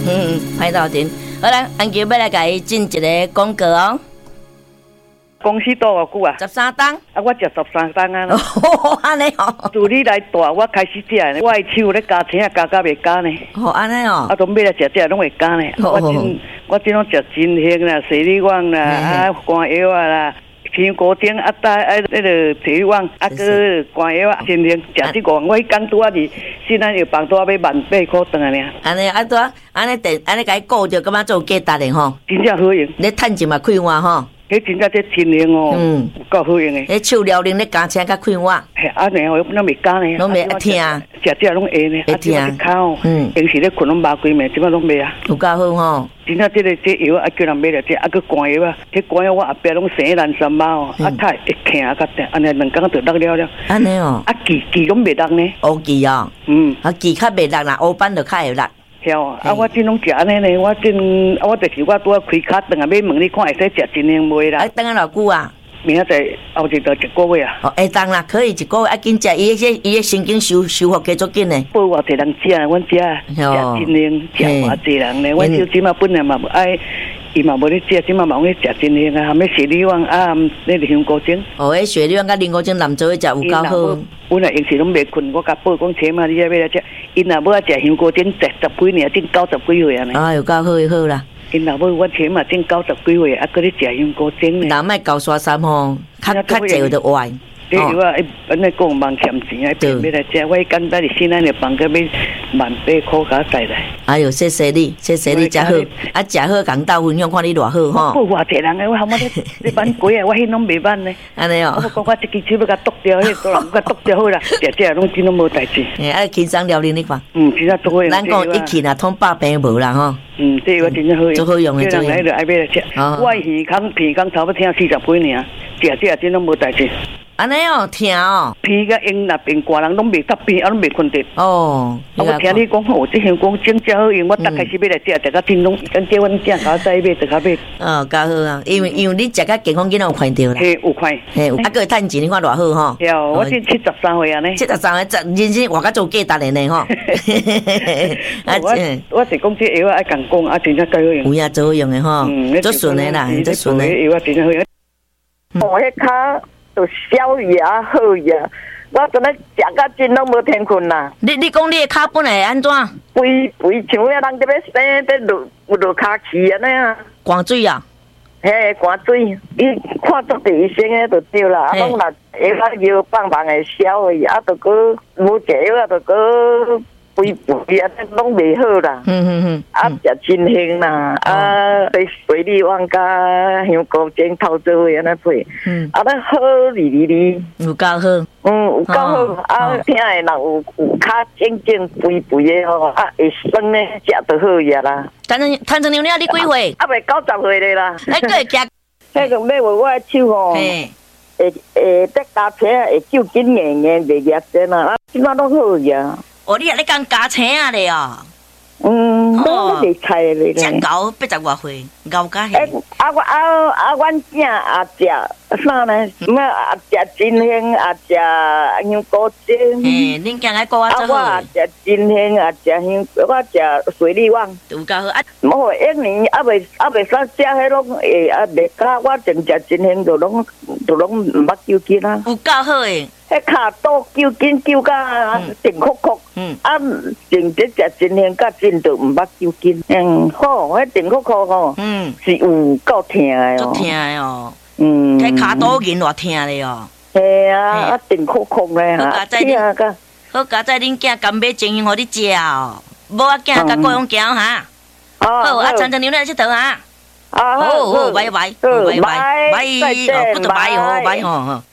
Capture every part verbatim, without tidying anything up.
嗯，歹斗阵。好啦，安琪要来甲伊进一个广告哦。 公司多偌久啊？ 十三档。 啊，我食十三档啊。 哦，安尼哦。 自你来带，我开始食呢。我的手咧加钱啊，加加袂加呢。 哦，安尼哦。 啊，都买来食食拢会加呢。我真我真拢食金香啦、水利旺啦、啊肝药啊啦、香菇丁啊、带啊那个水利旺啊个肝药啊，金香食这个。我迄工拄啊是现在药房拄啊要万八块顿啊尔。 安尼啊拄啊，安尼电安尼甲伊顾着，感觉做价值的吼。 真正好用。 你趁钱嘛开换吼。 迄真正这天灵哦，嗯，够好用诶。 迄手撩灵咧加钱甲开碗， 嘿，啊，然后拢袂加呢， 拢袂听， 食食拢会呢， 会听。 口，嗯，平时咧困拢麻规暝，即摆拢袂啊。 有够好吼！ 真正这个这药啊，叫人买来这，啊个肝药啊，这肝药我后壁拢生烂三包哦，啊太会疼啊，甲定，安尼两工就落了了。 安尼哦， 啊记记拢袂落呢。 乌记哦，嗯，啊记较袂落啦，乌斑就较会落。 晓啊！啊，我真拢食安尼呢，我真啊，我就是我拄啊开卡顿啊，要问你看会使食真灵袂啦？ 啊，等下偌久啊？ 明仔载后一到一个月啊。 哦，会当啦，可以一个月啊，紧食，伊迄伊迄神经修修复加足紧呢。 报偌济人食啊，阮食食真灵，食偌济人呢？阮小姊嘛本来嘛爱，伊嘛无咧食，即嘛嘛咧食真灵啊，含咩雪里旺啊，那个香菇精。 哦，迄雪里旺甲灵菇精南做伙食有够好。 阮啊，平时拢袂困，我甲报讲车嘛，你要来食。因若要食香菇精，食十几年，正九十几岁啊呢。 啊，有够好好啦。 因若要我车嘛，正九十几岁，啊，搁咧食香菇精呢。 人莫高刷衫吼，较较济有得歪。 对我一本来讲忙欠钱啊，变要来食，我简单的现在的房个要万八块甲带来。 哎呦，谢谢你，谢谢你，食好，啊，食好共斗分享，看你偌好吼。 我偌济人个，我后尾咧咧挽鬼啊，我迄拢袂挽呢。 安尼哦。 我讲我一支手要甲剁掉，迄个人甲剁掉好啦，食食拢真拢无代志。 哎，啊，轻松料理你看。 嗯，真正做好用。 咱讲一起啦，通百病无啦吼。 嗯，这我真正好用。 做好用的，做好用。 来就爱买来食。我耳康鼻康差不多听四十几年，食食真拢无代志。 安尼哦，听哦， 鼻甲用那边挂人拢袂得鼻，啊拢袂困得。 哦， 我听你讲，哦，这香港真正好用，我逐开始买来食，大家真拢跟叫阮囝甲再买，大家买。 哦，较好啊，因为因为你食较健康，囡仔有看到啦。 嘿，有看。 嘿，啊，个趁钱，你看偌好吼。 有，我今七十三岁啊呢。 七十三岁，人生活甲做价值的呢吼。 我我是讲这药爱讲讲，啊，真正够好用。 有影做好用的吼，做顺的啦，做顺的。 药真正好用。 我迄骹。就消牙好牙，我真诶食甲真拢无天困啦。 你你讲你诶骹本来安怎？ 肥肥像遐人伫要生伫落有落骹气安尼啊。 寒水啊？ 嘿，寒水，伊看足地医生诶就对啦。啊，讲若下骹药放放会消诶，啊，着搁无食药啊，着搁。肥肥啊，拢袂好啦。嗯嗯嗯。啊，食真香啦，啊，对水里旺甲香菇精透做伙安尼配。嗯。啊，咱好哩哩哩。 有够好。 嗯，有够好。啊，听诶人有有较正正肥肥诶吼，啊，会酸诶，食着好呀啦。 谭成谭成娘，你几岁？ 啊，袂九十岁咧啦。 哎，个会夹。 迄个买我我手吼。会会得加车，会手紧硬硬袂夹针啦，啊，即摆拢好呀。 哦，你啊咧讲加青啊咧哦， 嗯，我袂菜咧。 真高八十外岁，高加迄。啊，我啊啊，阮囝也食啥呢？咩也食真香，也食香菇精。 嘿，恁囝爱顾我做好。 啊，我也食真香，也食香，我食水里旺。 有够好啊！ 无一年啊袂啊袂使食迄种诶啊袂加，我净食真香，就拢就拢毋捌揪筋啊。 有够好诶！ 迄骹肚揪筋揪甲定哭哭，啊，净只食真香，甲真就毋捌揪筋。嗯，好，迄定哭哭吼，嗯，是有够疼诶哦， 足疼诶哦，嗯，迄骹肚筋偌疼咧哦。 系啊，啊定哭哭咧哈，听啊个。 好，家在恁囝甘买精香互你食哦，无啊囝甲过往行哈。好，啊，常常牛奶去倒哈。好好，拜拜，拜拜，拜，哦，不得拜哦，拜哦。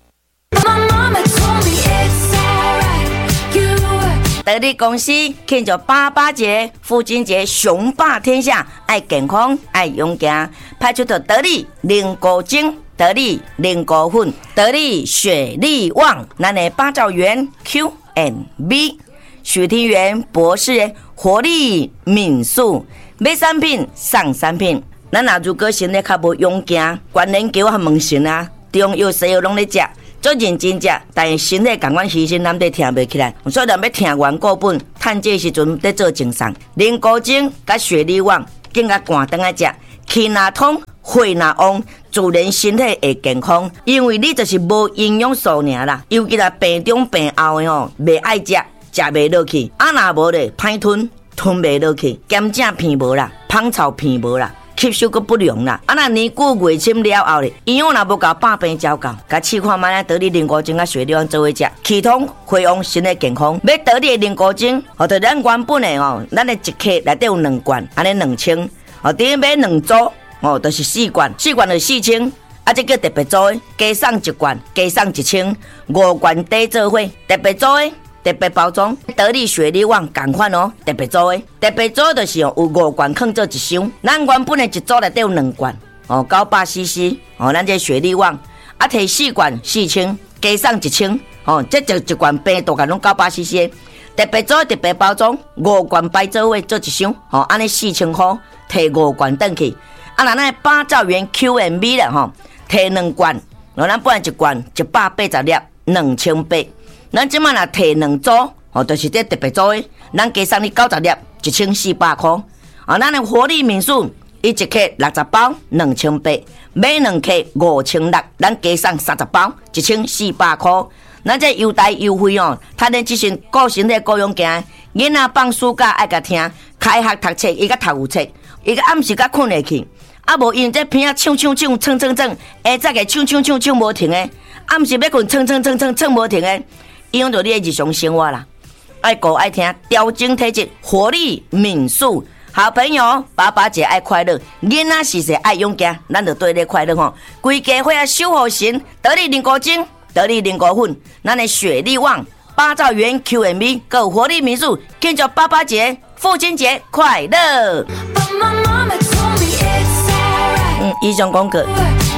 得力公司庆祝八八节、父亲节，雄霸天下，爱健康，爱勇敢，派出的得力灵果精、得力灵果粉、得力雪力旺，咱的八兆元 Q and B， 许庭元博士活力敏素，买产品送产品。咱若如果身体较无勇敢，关联给我问神啊，中药西药拢咧食。 做认真食，但是身体感官牺牲，咱得听袂起来。所以咱要听完课本，趁这时阵在做精神。灵菇精甲雪里旺，更加寒顿来食，气若通，血若旺，自然身体会健康。因为你就是无营养素尔啦，尤其là病中病后的吼，袂爱食，食袂落去，啊若无咧，歹吞，吞袂落去，咸正片无啦，芳草片无啦。吸收个不良啦，啊那年久月深了后咧，营养若无够，百病照到。甲试看卖咧，得力灵菇精甲雪里旺做伙食，气通血旺，身体健康。要得力的灵菇精，哦，就咱原本的哦，咱的一克内底有两罐，安尼两千，哦，顶买两组，哦，就是四罐，四罐就四千。啊，这叫特别组的，加送一罐，加送一千，五罐底做伙，特别组的。特别包装，得力雪里旺同款哦，特别组的，特别组就是哦有五罐放做一箱，咱原本的一组内底有两罐哦，九百 C C 哦，咱这雪里旺啊，摕四罐四千，加送一千哦，这就一罐病毒拢九百 C C， 特别组特别包装，五罐摆做伙做一箱哦，安尼四千块，摕五罐转去，啊，那咱八兆元 Q M B 啦吼，摕两罐，然后咱本来一罐一百八十粒，两千八。咱即摆若摕两组，哦，就是这特别组的，咱加送你九十粒，一千四百块。啊，咱的活力民宿，伊一克六十包，两千八，买两克五千六，咱加送三十包，一千四百块。咱这优待优惠哦，他咧即身顾身体顾养行，囡仔放暑假爱甲听，开学读册伊甲读有册，伊甲暗时甲困下去。啊，无因这片啊唱唱唱唱唱唱，下早个唱唱唱唱无停的，暗时要困唱唱唱唱唱无停的。影响到你的日常生活啦，爱顾爱听，调整体质，活力民宿，好朋友，爸爸节爱快乐，囡仔时时爱勇敢，咱就对你快乐吼。规家伙啊守护神，得力灵菇精，得力灵菇粉，咱的雪力旺，八兆元 Q M B， 够活力民宿，庆祝爸爸节、父亲节快乐。嗯，以上广告。